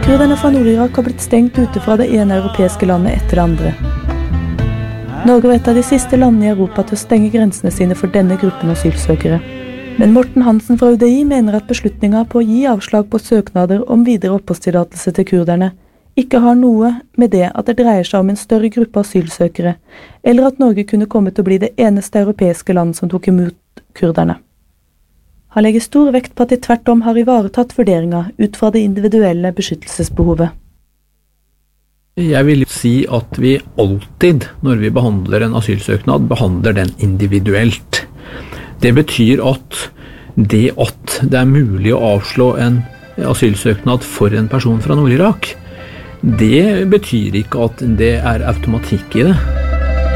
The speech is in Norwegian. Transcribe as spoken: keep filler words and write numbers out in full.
Kurderne fra Nord-Irak har blitt stengt ute fra det ene europeiske landet etter det andre. Norge var et av de siste landene i Europa til å stenge grensene sine for denne gruppen asylsøkere. Men Morten Hansen fra U D I mener at beslutningen på å gi avslag på søknader om videre oppholdstillatelse til kurderne ikke har noe med det at det dreier seg om en større gruppe asylsøkere, eller at Norge kunne komme til å bli det eneste europeiske land som tok imot kurderne. Han legger stor vekt på at de tvert om har ivaretatt vurderingen ut fra det individuelle beskyttelsesbehovet. Jeg vil si at vi alltid, når vi behandler en asylsøknad, behandler den individuelt. Det betyr at det at det er mulig å avslå en asylsøknad for en person fra Nord-Irak, det betyr ikke at det er automatikk i det.